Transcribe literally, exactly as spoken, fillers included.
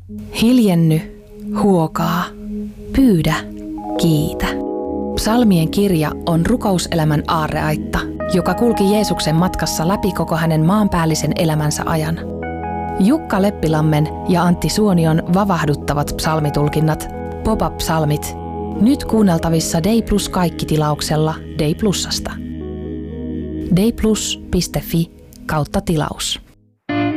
Hiljenny, huokaa, pyydä, kiitä. Psalmien kirja on rukouselämän aarreaitta, joka kulki Jeesuksen matkassa läpi koko hänen maanpäällisen elämänsä ajan. Jukka Leppilammen ja Antti Suonion vavahduttavat psalmitulkinnat, Pop-up-psalmit, nyt kuunneltavissa Day Plus kaikki-tilauksella Day Plusasta. dayplus piste fi kautta tilaus.